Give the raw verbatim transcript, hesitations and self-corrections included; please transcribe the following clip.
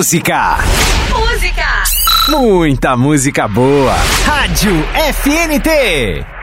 música. Música. Muita música boa. Rádio F N T.